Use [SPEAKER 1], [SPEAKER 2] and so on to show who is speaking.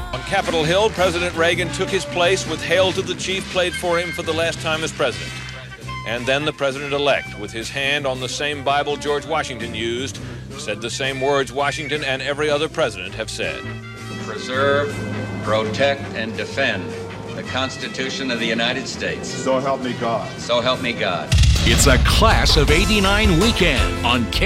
[SPEAKER 1] On Capitol Hill, President Reagan took his place with Hail to the Chief played for him for the last time as president. And then the president-elect, with his hand on the same Bible George Washington used, said the same words Washington and every other president have said.
[SPEAKER 2] Preserve, protect, and defend the Constitution of the United States.
[SPEAKER 3] So help me God.
[SPEAKER 2] So help me God.
[SPEAKER 4] It's a Class of '89 weekend on